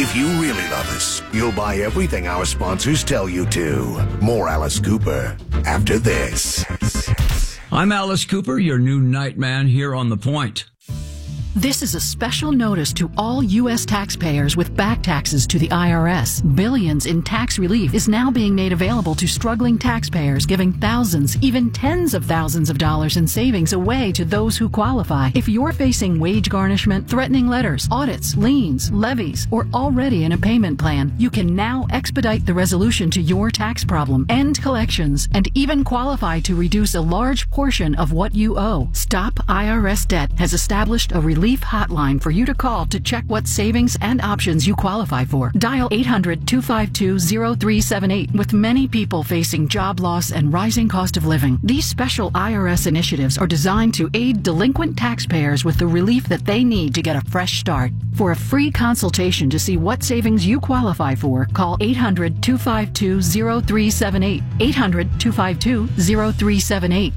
If you really love us, you'll buy everything our sponsors tell you to. More Alice Cooper after this. I'm Alice Cooper, your new nightman here on The Point. This is a special notice to all U.S. taxpayers with back taxes to the IRS. Billions in tax relief is now being made available to struggling taxpayers, giving thousands, even tens of thousands of dollars in savings away to those who qualify. If you're facing wage garnishment, threatening letters, audits, liens, levies, or already in a payment plan, you can now expedite the resolution to your tax problem, end collections, and even qualify to reduce a large portion of what you owe. Stop IRS Debt has established a relief hotline for you to call to check what savings and options you qualify for. Dial 800-252-0378 with many people facing job loss and rising cost of living. These special IRS initiatives are designed to aid delinquent taxpayers with the relief that they need to get a fresh start. For a free consultation to see what savings you qualify for, call 800-252-0378. 800-252-0378.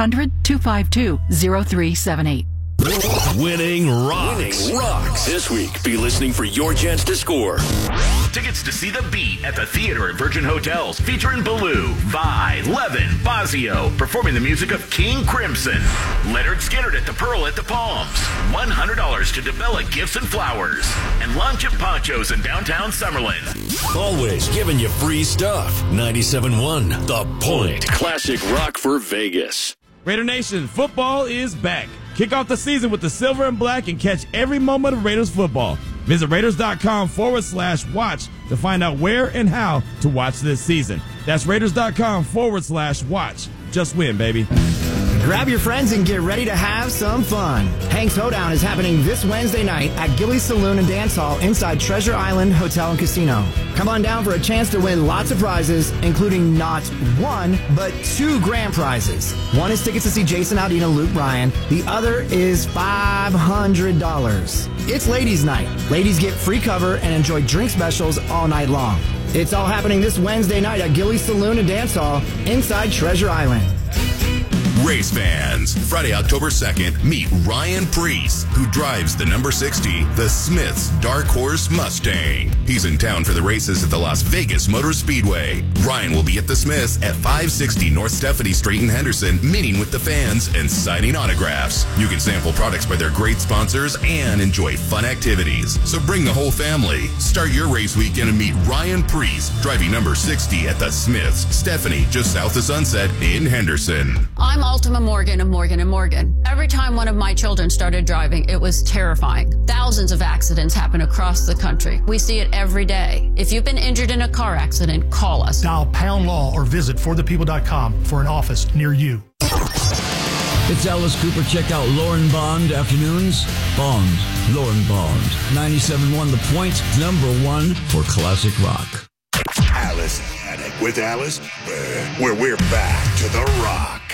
800-252-0378. Winning rocks. This week, be listening for your chance to score. Tickets to see The Beat at the theater at Virgin Hotels, featuring Baloo, Vi, Levin, Bosio, performing the music of King Crimson. Leonard Skinner at the Pearl at the Palms. $100 to DeBella Gifts and Flowers. And lunch at Ponchos in downtown Summerlin. Always giving you free stuff. 97.1 The Point. Classic rock for Vegas. Raider Nation, football is back. Kick off the season with the silver and black and catch every moment of Raiders football. Visit Raiders.com/watch to find out where and how to watch this season. That's Raiders.com/watch. Just win, baby. Grab your friends and get ready to have some fun. Hank's Hoedown is happening this Wednesday night at Gilly's Saloon and Dance Hall inside Treasure Island Hotel and Casino. Come on down for a chance to win lots of prizes, including not one, but two grand prizes. One is tickets to see Jason Aldean, Luke Bryan. The other is $500. It's ladies' night. Ladies get free cover and enjoy drink specials all night long. It's all happening this Wednesday night at Gilly's Saloon and Dance Hall inside Treasure Island. Race fans, Friday, October 2nd, meet Ryan Preece, who drives the number 60, the Smith's Dark Horse Mustang. He's in town for the races at the Las Vegas Motor Speedway. Ryan will be at the Smith's at 560 North Stephanie Street in Henderson, meeting with the fans and signing autographs. You can sample products by their great sponsors and enjoy fun activities. So bring the whole family. Start your race weekend and meet Ryan Preece, driving number 60 at the Smith's, Stephanie, just south of Sunset in Henderson. I'm Ultima Morgan of Morgan & Morgan. Every time one of my children started driving, it was terrifying. Thousands of accidents happen across the country. We see it every day. If you've been injured in a car accident, call us. Dial pound law or visit forthepeople.com for an office near you. It's Alice Cooper. Check out Lauren Bond afternoons. Bond. Lauren Bond. 97.1 The Point, #1 for classic rock. Alice Attic with Alice Cooper, where we're back to the rock.